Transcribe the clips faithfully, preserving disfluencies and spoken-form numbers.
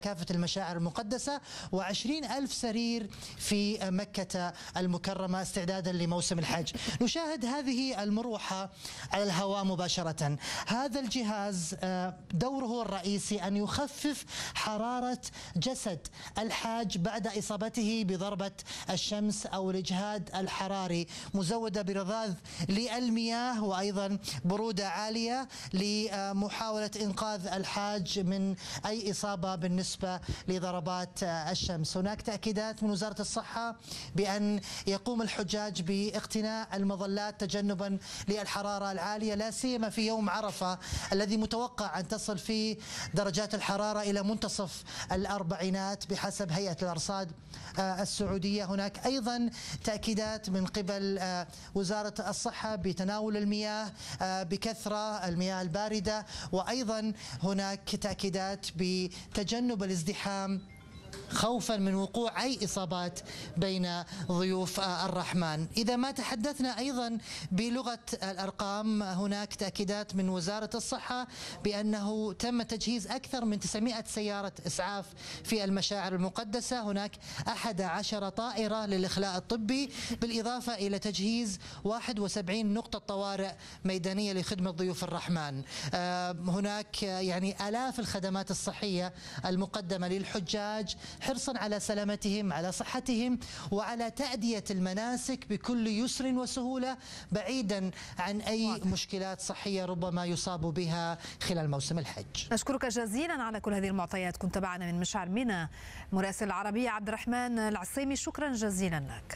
كافة المشاعر المقدسة وعشرين ألف سرير في مكة المكرمة استعدادا لموسم الحج. نشاهد هذه المروحة على الهواء مباشرة. هذا الجهاز دوره الرئيسي أن يخفف حرارة جسد الحاج بعد إصابته بضربة الشمس أو الإجهاد الحراري، مزودة برذاذ للمياه وأيضا برودة عالية لمحاولة إنقاذ الحاج من أي إصابة بالنسبة لضربات الشمس. هناك تأكيدات من وزارة الصحة بأن يقوم الحجاج باقتناء المظلات تجنبا للحرارة العالية، لا سيما في يوم عرفة الذي متوقع أن تصل فيه درجات الحرارة إلى منتصف الأربعينات بحسب هيئة الأرصاد السعودية. هناك أيضا تأكيدات من قبل وزارة الصحة بتناول المياه بكثرة، المياه الباردة، وأيضا هناك تأكيدات بتجنب الازدحام خوفا من وقوع أي إصابات بين ضيوف الرحمن. إذا ما تحدثنا أيضا بلغة الأرقام، هناك تأكيدات من وزارة الصحة بأنه تم تجهيز أكثر من تسعمائة سيارة إسعاف في المشاعر المقدسة. هناك أحد عشر طائرة للإخلاء الطبي، بالإضافة إلى تجهيز واحد وسبعين نقطة طوارئ ميدانية لخدمة ضيوف الرحمن. هناك يعني آلاف الخدمات الصحية المقدمة للحجاج حرصا على سلامتهم، على صحتهم، وعلى تأدية المناسك بكل يسر وسهولة بعيدا عن أي مشكلات صحية ربما يصاب بها خلال موسم الحج. نشكرك جزيلا على كل هذه المعطيات. كنت معنا من مشعر منى مراسل العربية عبد الرحمن العصيمي، شكرا جزيلا لك.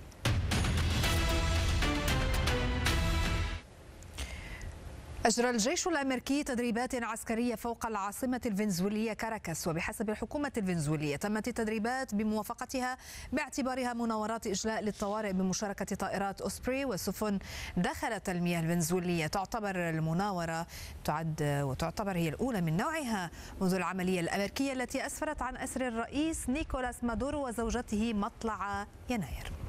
أجرى الجيش الأمريكي تدريبات عسكرية فوق العاصمة الفنزويلية كاراكاس، وبحسب الحكومة الفنزويلية تمت التدريبات بموافقتها باعتبارها مناورات إجلاء للطوارئ بمشاركة طائرات أوسبري وسفن دخلت المياه الفنزويلية. تعتبر المناورة تعد وتعتبر هي الأولى من نوعها منذ العملية الأمريكية التي أسفرت عن أسر الرئيس نيكولاس مادورو وزوجته مطلع يناير.